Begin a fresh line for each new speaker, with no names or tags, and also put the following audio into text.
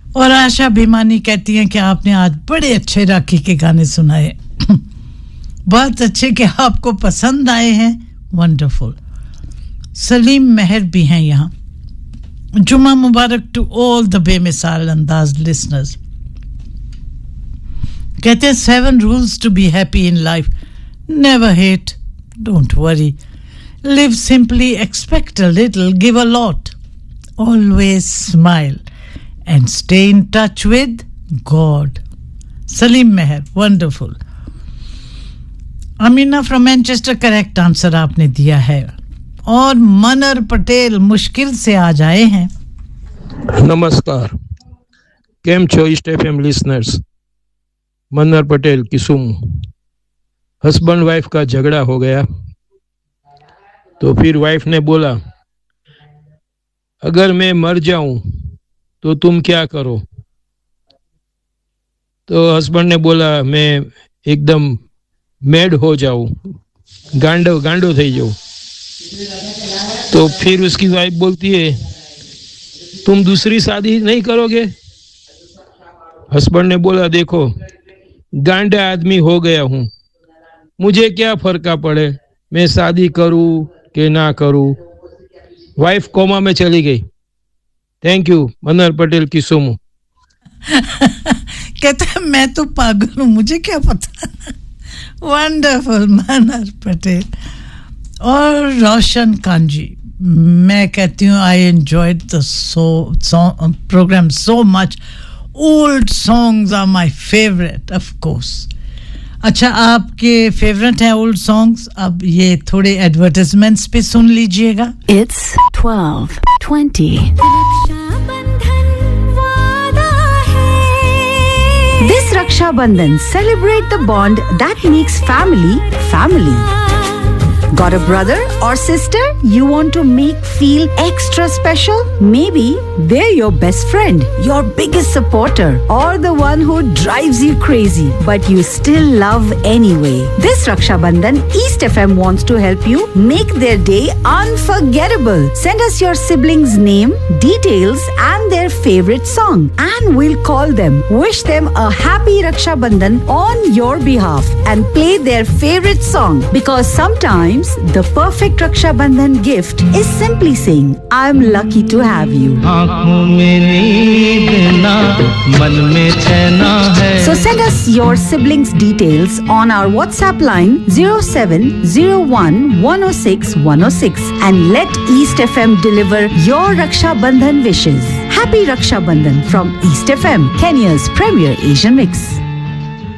और आशा भीमानी कहती हैं कि आपने आज बड़े अच्छे राखी के गाने सुनाए बहुत अच्छे कि आपको पसंद आए हैं वंडरफुल सलीम मेहर भी हैं यहाँ जुमा मुबारक टू ऑल द बेमिसाल अंदाज लिसनर्स कहते हैं 7 rules to be happy in life never hate don't worry live simply expect a little give a lot always smile and stay in touch with God Salim Meher wonderful Amina from Manchester correct answer आपने दिया है और मनर पटेल मुश्किल से आज आए हैं
नमस्कार केम छो east FM listeners मनर Patel किसुम husband wife का झगड़ा हो गया तो फिर वाइफ ने बोला अगर मैं मर जाऊं तो तुम क्या करो तो हस्बैंड ने बोला मैं एकदम मैड हो जाऊं गांडो થઈ जाऊं तो फिर उसकी वाइफ बोलती है तुम दूसरी शादी नहीं करोगे हस्बैंड ने बोला देखो गांडा आदमी हो गया हूं मुझे क्या फर्क पड़े मैं शादी करूं कि ना करूं वाइफ कोमा में चली गई थैंक यू मनर पटेल की सोमू
कहता है मैं तो पागल हूं मुझे क्या पता वंडरफुल मनर पटेल और रोशन कांजी मैं कहती हूँ I enjoyed the programme so much old songs are my favourite of course अच्छा आपके फेवरेट हैं ओल्ड सॉन्ग्स अब ये थोड़े एडवर्टाइजमेंट्स पे सुन लीजिएगा
it's 12:20 This Raksha Bandhan celebrate the bond that makes family. Got a brother or sister you want to make feel extra special? Maybe they're your best friend, your biggest supporter, or the one who drives you crazy, but you still love anyway. This Raksha Bandhan, East FM wants to help you make their day unforgettable. Send us your siblings' name, details, and their favorite song, and we'll call them, wish them a happy Raksha Bandhan on your behalf, and play their favorite song. Because sometimes the perfect Raksha Bandhan gift is simply saying, I'm lucky to have you. So send us your siblings' details on our WhatsApp line 0701 106 106 and let East FM deliver your Raksha Bandhan wishes. Happy Raksha Bandhan from East FM, Kenya's premier Asian mix.